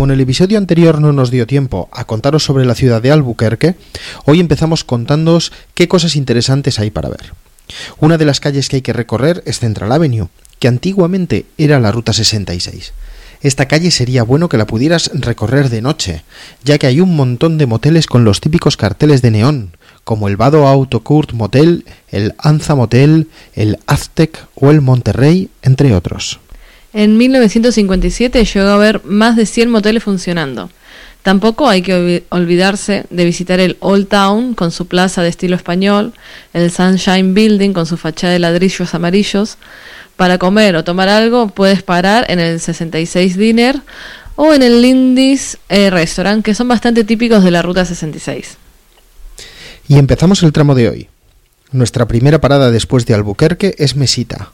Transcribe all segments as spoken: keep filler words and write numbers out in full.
como en el episodio anterior no nos dio tiempo a contaros sobre la ciudad de Albuquerque, hoy empezamos contándoos qué cosas interesantes hay para ver. Una de las calles que hay que recorrer es Central Avenue, que antiguamente era la Ruta sesenta y seis. Esta calle sería bueno que la pudieras recorrer de noche, ya que hay un montón de moteles con los típicos carteles de neón, como el Vado Auto Court Motel, el Anza Motel, el Aztec o el Monterrey, entre otros. En mil novecientos cincuenta y siete llegó a haber más de cien moteles funcionando. Tampoco hay que olvidarse de visitar el Old Town con su plaza de estilo español, el Sunshine Building con su fachada de ladrillos amarillos. Para comer o tomar algo puedes parar en el sesenta y seis Diner o en el Lindy's eh, Restaurant, que son bastante típicos de la Ruta sesenta y seis. Y empezamos el tramo de hoy. Nuestra primera parada después de Albuquerque es Mesita.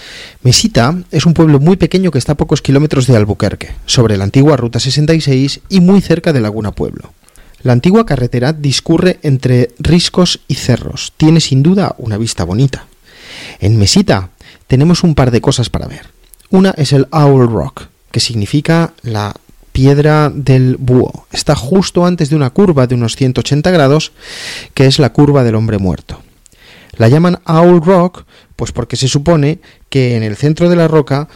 Mesita es un pueblo muy pequeño que está a pocos kilómetros de Albuquerque, sobre la antigua Ruta sesenta y seis y muy cerca de Laguna Pueblo. La antigua carretera discurre entre riscos y cerros. Tiene sin duda una vista bonita. En Mesita tenemos un par de cosas para ver. Una es el Owl Rock, que significa la piedra del búho. Está justo antes de una curva de unos ciento ochenta grados, que es la curva del hombre muerto. La llaman Owl Rock, pues porque se supone que en el centro de la roca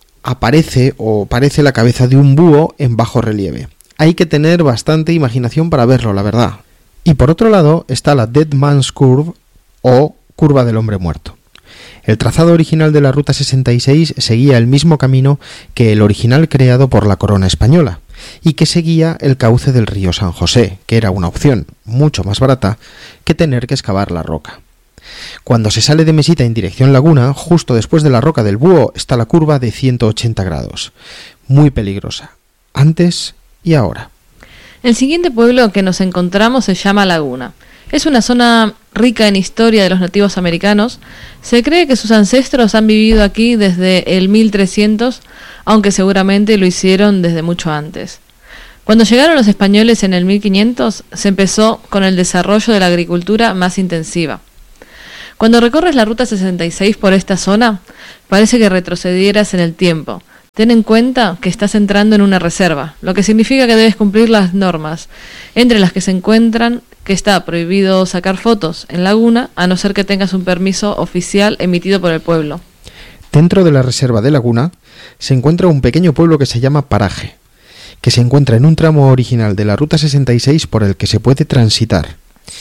aparece o parece la cabeza de un búho en bajo relieve. Hay que tener bastante imaginación para verlo, la verdad. Y por otro lado está la Dead Man's Curve o curva del hombre muerto. El trazado original de la Ruta sesenta y seis seguía el mismo camino que el original creado por la corona española y que seguía el cauce del río San José, que era una opción mucho más barata que tener que excavar la roca. Cuando se sale de Mesita en dirección Laguna, justo después de la roca del búho está la curva de ciento ochenta grados, muy peligrosa, antes y ahora. El siguiente pueblo que nos encontramos se llama Laguna. Es una zona rica en historia de los nativos americanos. Se cree que sus ancestros han vivido aquí desde el mil trescientos, aunque seguramente lo hicieron desde mucho antes. Cuando llegaron los españoles en el mil quinientos, se empezó con el desarrollo de la agricultura más intensiva. Cuando recorres la Ruta sesenta y seis por esta zona, parece que retrocedieras en el tiempo. Ten en cuenta que estás entrando en una reserva, lo que significa que debes cumplir las normas, entre las que se encuentran que está prohibido sacar fotos en Laguna, a no ser que tengas un permiso oficial emitido por el pueblo. Dentro de la reserva de Laguna se encuentra un pequeño pueblo que se llama Paraje, que se encuentra en un tramo original de la Ruta sesenta y seis por el que se puede transitar.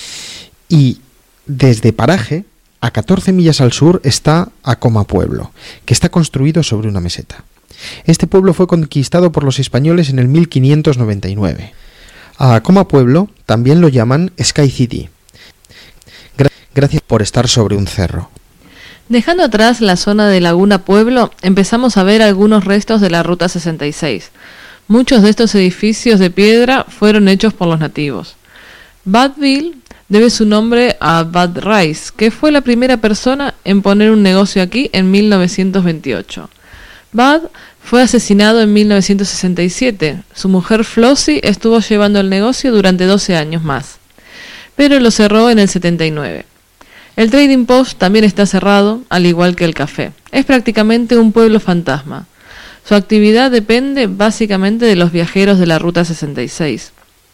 Y desde Paraje, a catorce millas al sur, está Acoma Pueblo, que está construido sobre una meseta. Este pueblo fue conquistado por los españoles en el mil quinientos noventa y nueve. A Acoma Pueblo también lo llaman Sky City. Gra- gracias por estar sobre un cerro. Dejando atrás la zona de Laguna Pueblo, empezamos a ver algunos restos de la Ruta sesenta y seis. Muchos de estos edificios de piedra fueron hechos por los nativos. Badville debe su nombre a Bud Rice, que fue la primera persona en poner un negocio aquí en mil novecientos veintiocho. Bud fue asesinado en mil novecientos sesenta y siete. Su mujer Flossie estuvo llevando el negocio durante doce años más, pero lo cerró en el setenta y nueve. El Trading Post también está cerrado, al igual que el café. Es prácticamente un pueblo fantasma. Su actividad depende básicamente de los viajeros de la Ruta sesenta y seis.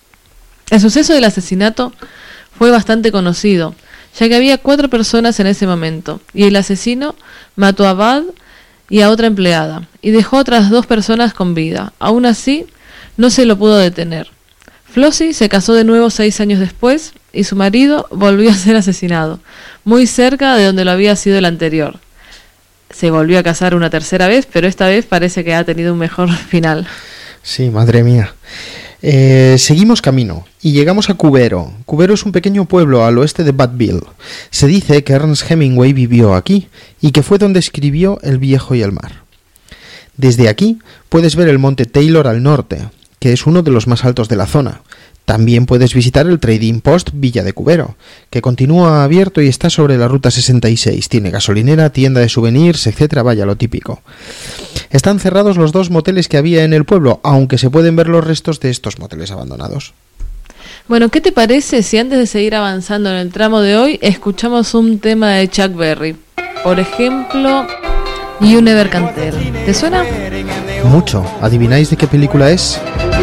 El suceso del asesinato fue bastante conocido, ya que había cuatro personas en ese momento, y el asesino mató a Bud y a otra empleada, y dejó otras dos personas con vida. Aún así, no se lo pudo detener. Flossie se casó de nuevo seis años después, y su marido volvió a ser asesinado, muy cerca de donde lo había sido el anterior. Se volvió a casar una tercera vez, pero esta vez parece que ha tenido un mejor final. Sí, madre mía. Eh, seguimos camino y llegamos a Cubero. Cubero es un pequeño pueblo al oeste de Badville. Se dice que Ernest Hemingway vivió aquí y que fue donde escribió El viejo y el mar. Desde aquí puedes ver el monte Taylor al norte, que es uno de los más altos de la zona. También puedes visitar el Trading Post Villa de Cubero, que continúa abierto y está sobre la Ruta sesenta y seis. Tiene gasolinera, tienda de souvenirs, etcétera. Vaya, lo típico. Están cerrados los dos moteles que había en el pueblo, aunque se pueden ver los restos de estos moteles abandonados. Bueno, ¿qué te parece si antes de seguir avanzando en el tramo de hoy, escuchamos un tema de Chuck Berry? Por ejemplo, You Never Can Tell. ¿Te suena? Mucho. ¿Adivináis de qué película es?